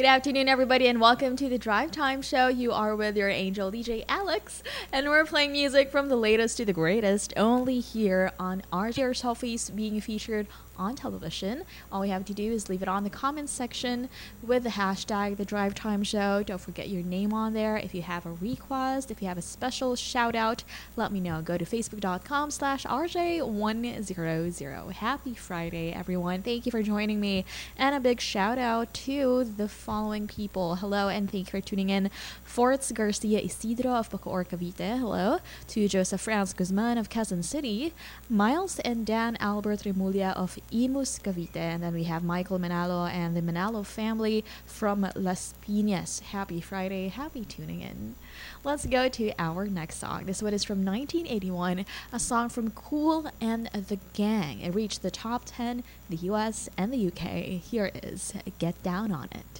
Good afternoon, everybody, and welcome to the Drive Time Show. You are with your angel DJ Alex, and we're playing music from the latest to the greatest only here on RJ or Selfies being featured on television. All we have to do is leave it on the comments section with the hashtag The Drive Time Show. Don't forget your name on there. If you have a request, if you have a special shout out, let me know. Go to facebook.com/RJ100. Happy Friday, everyone. Thank you for joining me. And a big shout out to the following people. Hello, and thank you for tuning in. Forts Garcia Isidro of Bacoor, Cavite. Hello. To Joseph Franz Guzman of Quezon City. Miles and Dan Albert Remulla of Imus, Cavite. And then we have Michael Manalo and the Manalo family from Las Piñas. Happy Friday. Happy tuning in. Let's go to our next song. This one is from 1981, a song from Kool and the Gang. It reached the top 10 in the US and the UK. Here is Get Down on It.